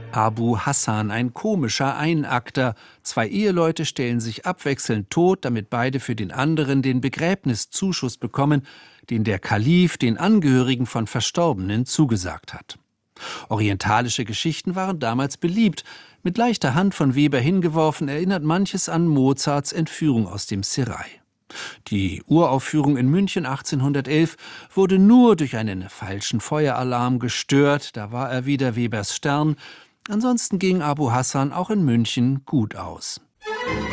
Abu Hassan, ein komischer Einakter. Zwei Eheleute stellen sich abwechselnd tot, damit beide für den anderen den Begräbniszuschuss bekommen, den der Kalif den Angehörigen von Verstorbenen zugesagt hat. Orientalische Geschichten waren damals beliebt. Mit leichter Hand von Weber hingeworfen erinnert manches an Mozarts Entführung aus dem Serail. Die Uraufführung in München 1811 wurde nur durch einen falschen Feueralarm gestört, da war er wieder Webers Stern. Ansonsten ging Abu Hassan auch in München gut aus.